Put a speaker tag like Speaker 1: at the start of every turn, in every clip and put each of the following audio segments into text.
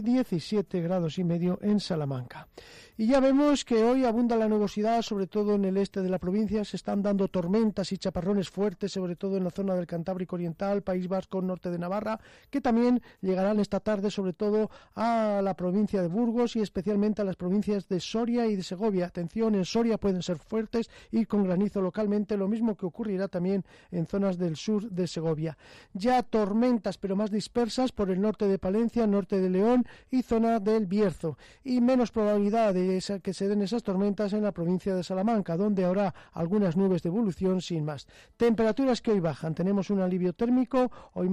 Speaker 1: 17 grados y medio en Salamanca. Y ya vemos que hoy abunda la nubosidad, sobre todo en el este de la provincia. Se están dando tormentas y chaparrones fuertes, sobre todo en la zona del Cantábrico Oriental, País Vasco, norte de Navarra, que también llegarán esta tarde, sobre todo a la provincia de Burgos y especialmente a las provincias de Soria y de Segovia. Atención, en Soria pueden ser fuertes y con granizo localmente, lo mismo que ocurrirá también en zonas del sur de Segovia. Ya tormentas, pero más dispersas por el norte de Palencia, norte de León y zona del Bierzo. Y menos probabilidad de que se den esas tormentas en la provincia de Salamanca, donde habrá algunas nubes de evolución sin más. Temperaturas que hoy bajan. Tenemos un alivio térmico, hoy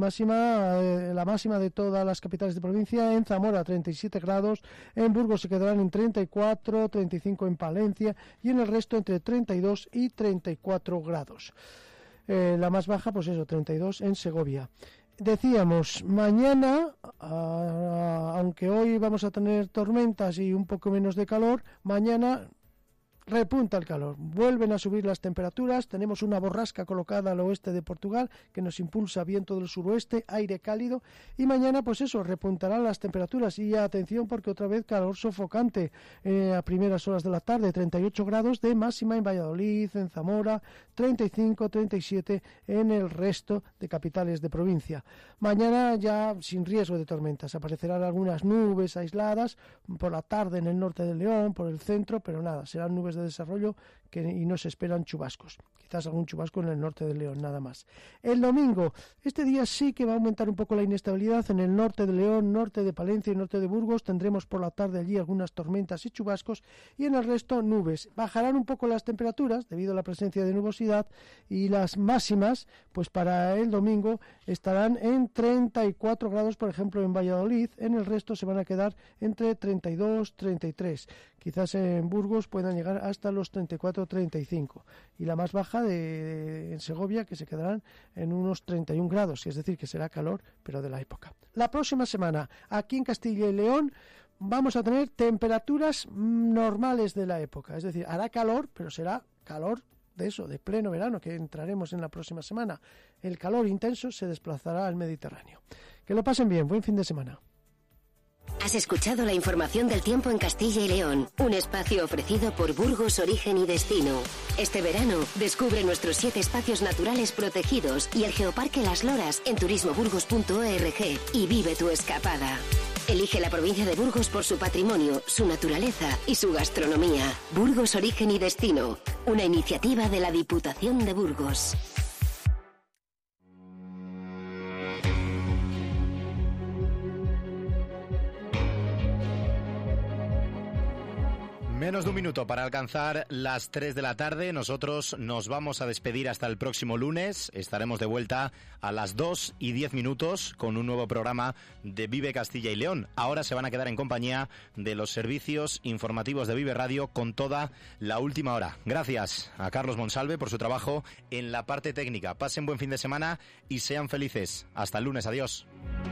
Speaker 1: la máxima de todas las capitales de provincia. En Zamora 37 grados, en Burgos se quedarán en 34, 35 en Palencia y en el resto entre 32 y 34 grados. La más baja, pues eso, 32 en Segovia. Decíamos, mañana, aunque hoy vamos a tener tormentas y un poco menos de calor, mañana repunta el calor, vuelven a subir las temperaturas, tenemos una borrasca colocada al oeste de Portugal que nos impulsa viento del suroeste, aire cálido, y mañana pues eso, repuntarán las temperaturas. Y atención porque otra vez calor sofocante a primeras horas de la tarde, 38 grados de máxima en Valladolid, en Zamora, 35, 37 en el resto de capitales de provincia. Mañana ya sin riesgo de tormentas, aparecerán algunas nubes aisladas por la tarde en el norte de León, por el centro, pero nada, serán nubes de desarrollo y no se esperan chubascos. Quizás algún chubasco en el norte de León, nada más. El domingo, este día sí que va a aumentar un poco la inestabilidad en el norte de León, norte de Palencia y norte de Burgos. Tendremos por la tarde allí algunas tormentas y chubascos y en el resto nubes. Bajarán un poco las temperaturas debido a la presencia de nubosidad y las máximas, pues para el domingo estarán en 34 grados, por ejemplo, en Valladolid. En el resto se van a quedar entre 32, 33. Quizás en Burgos puedan llegar hasta los 34-35 y la más baja en Segovia, que se quedarán en unos 31 grados, es decir, que será calor, pero de la época. La próxima semana, aquí en Castilla y León, vamos a tener temperaturas normales de la época, es decir, hará calor, pero será calor de eso, de pleno verano, que entraremos en la próxima semana. El calor intenso se desplazará al Mediterráneo. Que lo pasen bien, buen fin de semana.
Speaker 2: Has escuchado la información del tiempo en Castilla y León, un espacio ofrecido por Burgos Origen y Destino. Este verano, descubre nuestros 7 espacios naturales protegidos y el Geoparque Las Loras en turismoburgos.org y vive tu escapada. Elige la provincia de Burgos por su patrimonio, su naturaleza y su gastronomía. Burgos Origen y Destino, una iniciativa de la Diputación de Burgos.
Speaker 3: Menos de un minuto para alcanzar las 3 de la tarde. Nosotros nos vamos a despedir hasta el próximo lunes. Estaremos de vuelta a las 2:10 con un nuevo programa de Vive Castilla y León. Ahora se van a quedar en compañía de los servicios informativos de Vive Radio con toda la última hora. Gracias a Carlos Monsalve por su trabajo en la parte técnica. Pasen buen fin de semana y sean felices. Hasta el lunes. Adiós.